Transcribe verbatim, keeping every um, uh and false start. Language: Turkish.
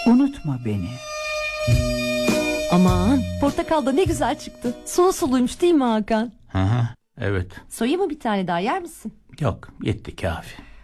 Unutma beni. Aman, portakal da ne güzel çıktı. Sulu suluymuş değil mi Hakan? Hı hı, evet. Soyayım mı bir tane daha, yer misin? Yok, yetti, kafi.